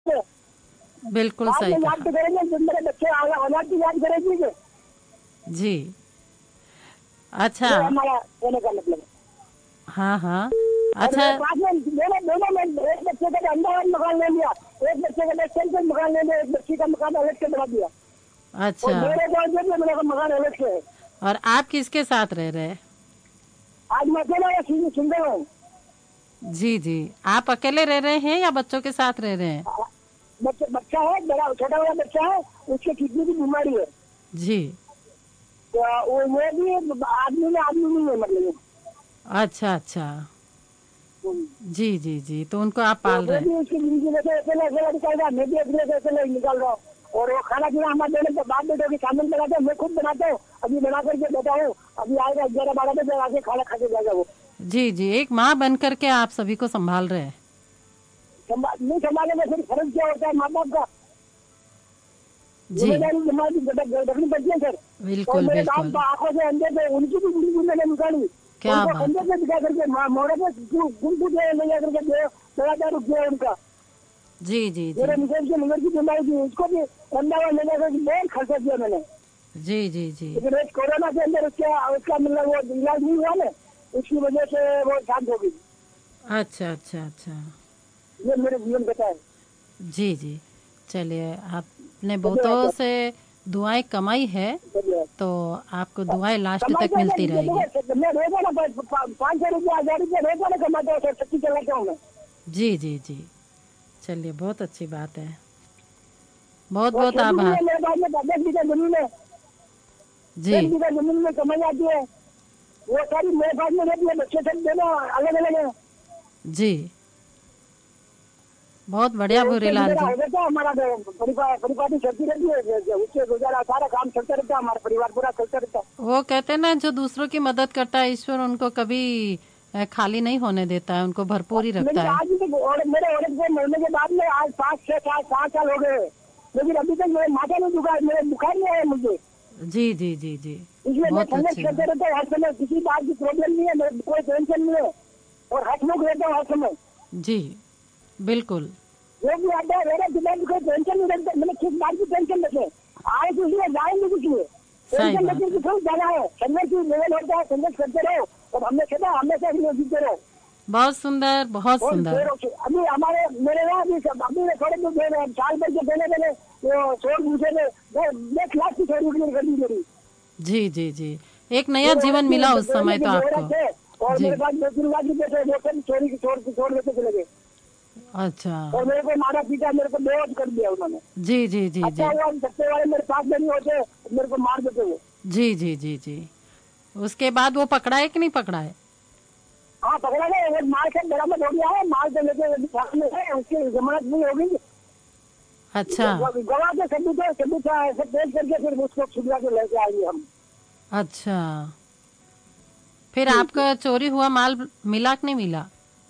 बिल्कुल बाद सही में याद कहा। तो करेंगे जब मेरे बच्चे औलाद की याद करेगी कि जी। अच्छा। ये हमारा कहने का मतलब है। हाँ हाँ। और मेरे अच्छा। पास में दोनों दोनों में एक बच्चे का अंदर वाला मकान ले लिया, एक बच्चे का सेंट्रल मकान ले लिया, एक बच्ची का मकान अलग से बना दिया। और अच्छा। मेरे को जो मेरा मकान अलग से है। और आप किसके साथ रह रहे हैं? आज मैं अकेला या सिंगल हूँ। जी जी। आप अकेले रह रहे हैं या बच्चों के साथ रह रहे हैं? बच्चा है, बड़ा छोटा वाला बच्चा है, उसके किडनी की बीमारी है। जी। तो वो भी आदमी में आदमी नहीं है मतलब। अच्छा अच्छा। हम्म। जी जी जी, तो उनको आप तो पाल वो रहे हैं। भी उसकी जिंदगी में से अकेला अकेला निकल रहा है, मैं भी अकेले से अकेले निकल रहा हूँ। और वो खाना पीना हमारे देने के बाद बेटों की शामिल बनाते हैं, मैं खुद बनाता हूँ, अभी बना करके बैठा हूँ। अभी आएगा 11-12 बजे आके खाना खा के जाएगा वो। जी जी, एक माँ बन करके आप सभी को संभाल रहे हैं। नहीं संभालने में फिर फर्ज क्या होता है माँ बाप का? जी। जिम्मेदारी हमारी रखनी पड़ती है सर। और बिल्कुल मेरे बिल्कुल। बाप आंखों से अंधे थे, उनकी भी जिंदगी मैंने निकाली। क्या उनको बात कंधे है। पे दिखा करके मोड़े पे गुम गुम ले जाकर के लगातार रुक गया उनका। जी जी जी। मेरे मिसेज के लिवर की बीमारी थी, उसको भी अहमदाबाद ले जाकर बहुत खर्चा किया मैंने। जी जी जी। लेकिन इस कोरोना के अंदर उसका उसका मतलब वो इलाज नहीं हुआ ना, उसकी वजह से वो शांत हो गई। अच्छा अच्छा अच्छा। ये मेरे जीवन कथा है। जी जी। चलिए, आपने धन्यवाद बहुतों सर। से दुआएं कमाई है, धन्यवाद। तो आपको दुआएं लास्ट कमाई तक तो मिलती रहेगी। मैं रोजाना 500 रुपया 1000 रुपया रोजाना कमाता हूँ सर, सच्ची चलाता हूँ मैं। जी जी जी। चलिए, बहुत अच्छी बात है। बहुत और बहुत खेती भी आभार। है मेरे पास में, 10 बीघा जमीन है। जी 10 बीघा जमीन में कमाई आती है, वो सारी मेरे पास में रहती है। बच्चे सब दोनों अलग अलग है। जी। बहुत तो बढ़िया उससे भूरीलाल गुजारा जी। हो जाता है हमारा। परिपाटी चलती रहती है, उससे गुजारा सारा काम चलता रहता है, हमारा परिवार पूरा चलता रहता है। वो कहते हैं ना, जो दूसरों की मदद करता है ईश्वर उनको कभी खाली नहीं होने देता है, उनको भरपूर ही रखता लेकिन है। आज भी मेरे औरत के मरने के बाद में आज 5-6 साल 7 साल हो गए, लेकिन अभी तक मेरे माथा नहीं दुखा, मेरे बुखार नहीं आया मुझे। जी जी जी जी। इसलिए मैं बहुत संघर्ष अच्छी करते बात। रहता हूँ हर समय, किसी बात की प्रॉब्लम नहीं है, मेरे कोई टेंशन नहीं है। और हंसमुख रहता हूँ हर समय। जी बिल्कुल। जो भी आता है मेरा दिमाग में कोई टेंशन नहीं रखता, मैंने किस बात की टेंशन रखे आए तो इसलिए जाएंगे कुछ लिए सही टेंशन बात लेकिन है। कुछ जाना है। संघर्ष की लेवल होता है, संघर्ष करते रहो और हमेशा हमेशा जीते रहो। बहुत सुंदर, बहुत और सुंदर। फिर अभी हमारे मेरे यहाँ अभी थोड़े दिन पहले साल भर के पहले मैंने वो छोड़ पूछे थे, 10 लाख की छोड़ पूछने कर दी मेरी। जी जी जी। एक नया मेरे जीवन औरत मिला की उस समय की तो जरूरत आपको। थे, और जी। मेरे पास 2-3 लाख रुपए थे, वो सब छोड़ देते चले गए। अच्छा। और मेरे को मारा पीटा, मेरे को बेहोश कर दिया उन्होंने। जी जी जी अच्छा जी। हुआ सत्ते वाले मेरे पास में नहीं होते, मेरे को मार देते वो। जी जी जी जी। उसके बाद वो पकड़ा है कि नहीं पकड़ा है? हाँ पकड़ा गया, वो माल से बरामद हो गया है, माल से लेके अभी थाने में है, उसकी जमानत नहीं होगी। अच्छा गवाह के सबूत ऐसे पेश करके फिर उसको छुड़वा के लेके आएंगे हम। अच्छा। फिर जी जी। आपका चोरी हुआ माल मिला कि नहीं मिला?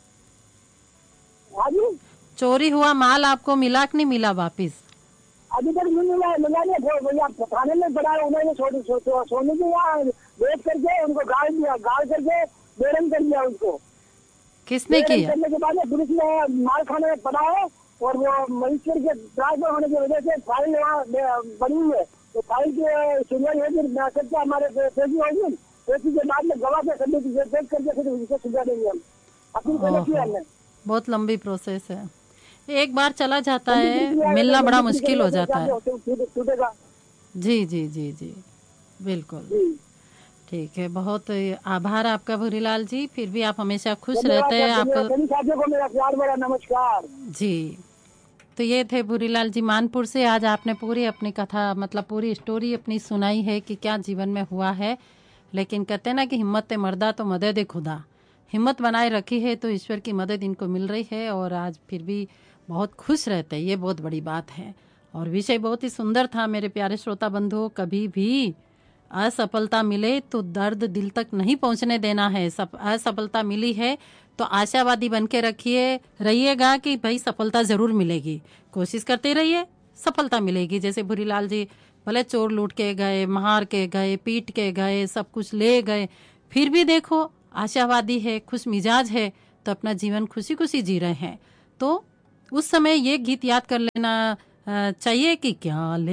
हाँ जी। चोरी हुआ माल आपको मिला कि नहीं मिला वापिस? अभी तक नहीं मिला नहीं, भैया थाने में पड़ा है, उन्होंने सोने के यहाँ बेच करके उनको गाड़ दिया, गाड़ करके बेरंग कर दिया उसको। किसने बेरंग किया? करने के बाद में पुलिस ने माल खाने में पड़ा है। और वो मजिस्ट्रेट के ट्रांसफर होने की वजह से फाइल वहाँ बनी हुई है, तो फाइल की सुनवाई होगी, सकता हमारे पेशी होगी, पेशी के बाद में गवाह के सबूत पेश करके फिर उनको सुझा देंगे हम। अपनी पहले किया ओहो, हमने। बहुत लंबी प्रोसेस है। एक बार चला जाता लंबी है, प्रक्रिया है, तो मिलना बड़ा लंबी मुश्किल प्रक्रिया हो के जाता हिसाब है। से टूटेगा। जी जी जी जी। बिल्कुल। जी। ठीक है, बहुत आभार आपका भूरीलाल जी, फिर भी आप हमेशा खुश धन्यवाद रहते सर, हैं धन्यवाद आपको। सभी साथियों को मेरा प्यार भरा नमस्कार। जी। तो ये थे भूरीलाल जी मानपुर से। आज आपने पूरी अपनी कथा, मतलब पूरी स्टोरी अपनी सुनाई है कि क्या जीवन में हुआ है। लेकिन कहते हैं ना कि हिम्मत मर्दा तो मदद खुदा। हिम्मत बनाए रखी है तो ईश्वर की मदद इनको मिल रही है, और आज फिर भी बहुत खुश रहते हैं, ये बहुत बड़ी बात है। और विषय बहुत ही सुंदर था मेरे प्यारे श्रोता बंधुओं। कभी भी असफलता मिले तो दर्द दिल तक नहीं पहुंचने देना है। असफलता मिली है तो आशावादी बन के रहिएगा कि भाई सफलता जरूर मिलेगी। कोशिश करते रहिए, सफलता मिलेगी। जैसे भूरीलाल जी भले चोर लूट के गए, मार के गए, पीट के गए, सब कुछ ले गए, फिर भी देखो आशावादी है, खुश मिजाज है, तो अपना जीवन खुशी खुशी जी रहे हैं। तो उस समय ये गीत याद कर लेना चाहिए कि क्या